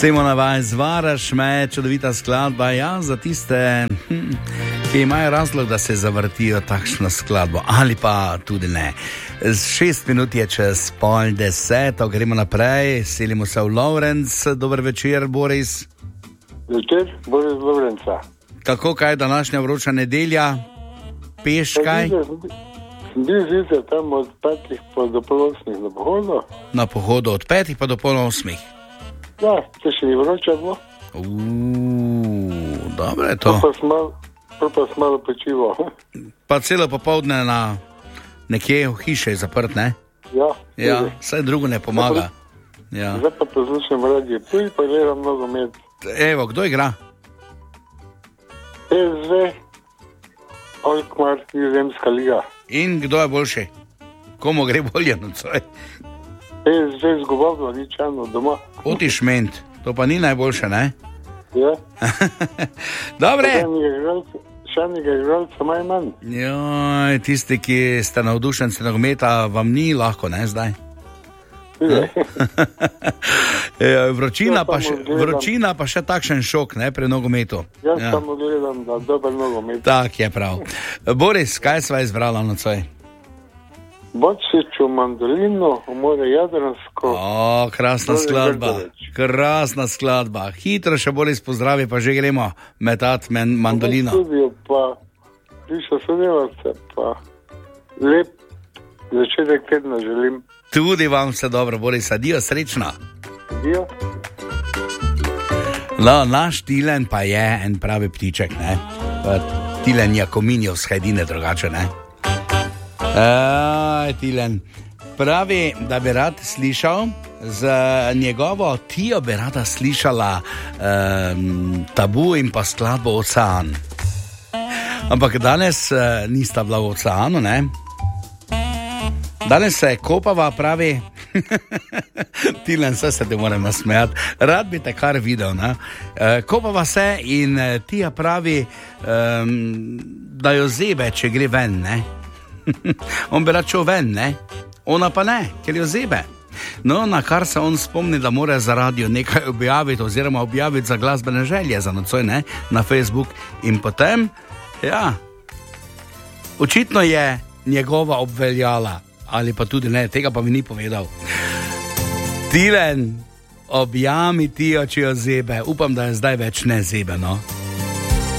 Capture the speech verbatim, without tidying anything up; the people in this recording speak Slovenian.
Simona Weiss, Varaš me, čudovita skladba, ja, za tiste, hm, ki imajo razlog, da se zavrtijo takšno skladbo, ali pa tudi ne. Šest minut je čez pol deseto, gremo naprej, selimo se v Lovrenc. Dober večer, Boris. Večer, Boris Lovrenca. Kako, kaj današnja vroča nedelja? Peš kaj? Bil zjutraj tam od petih pa do pol osmih na pohodu. Na pohodu od petih pa do pol osmih. Ja, to še ni vroče bilo. Uuu, dobro je to. Pa smo pa malo počival. Pa celo popoldne na nekje v hiše je zaprt, ne? Ja. Ja, vse drugo ne pomaga. Ja. Zdaj pa poslušam radio, tuj pa gledam nogomet. Evo, kdo igra? P S V, Alkmaar, Nizozemska liga. In kdo je boljši? Komu gre bolje nocoj? P S V zgubil Vladičano doma. Otiš ment, to pa ni najboljše, ne? Ja. Dobre. Še nekaj igralcev manj manj. Joj, tisti, ki ste navdušenci nogometa, vam ni lahko, ne, zdaj? Ja. Vročina, pa še, vročina pa še takšen šok, ne, pri nogometu. Jaz ja. samo gledam, da dober nogomet. Tak je prav. Boris, kaj sva izbrala nocoj? Bociću, mandolino, more Jadransko. O, krasna skladba, krasna skladba. Hitro še Boris pozdravi, pa že gremo metat men, mandolino. Studio pa, piša sodelavce, pa lep začetek tedna želim. Tudi vam vse dobro, Boris, adijo, srečno. Adijo. No, naš Tilen pa je en pravi ptiček, ne? Tilen Jakominjev z Hajdine drugače, ne? Aj, Tilen, pravi, da bi rad slišal z njegovo Tijo bi rada slišala um, Tabu in pa skladbo Ocean. Ampak danes uh, nista bila v oceanu, ne? Danes se kopava, pravi Tilen, vse se te moram nasmejati, rad bi te kar videl, ne? Uh, kopava se in uh, Tija pravi, um, da jo zebe, če gre ven, ne? On bi rad šel ven, ne? Ona pa ne, ker jo zebe. No, na kar se on spomni, da mora za radio nekaj objaviti oziroma objaviti za glasbene želje za nocoj, ne? Na Facebook. In potem, ja, očitno je njegova obveljala, ali pa tudi ne, tega pa mi ni povedal. Tilen, objami Tijo, če jo zebe. Upam, da je zdaj več ne zebe, no.